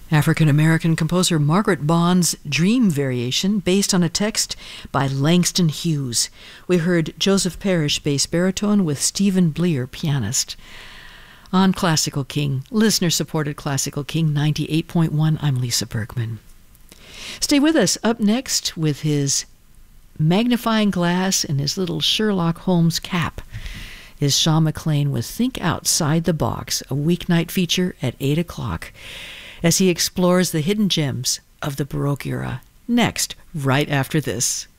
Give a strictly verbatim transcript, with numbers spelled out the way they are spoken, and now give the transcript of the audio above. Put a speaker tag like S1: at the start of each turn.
S1: African-American composer Margaret Bond's Dream Variation, based on a text by Langston Hughes. We heard Joseph Parrish bass baritone with Stephen Bleer pianist. On Classical King, listener-supported Classical King ninety-eight point one, I'm Lisa Bergman. Stay with us. Up next, with his magnifying glass and his little Sherlock Holmes cap, is Sean McLean with Think Outside the Box, a weeknight feature at eight o'clock, as he explores the hidden gems of the Baroque era. Next, right after this.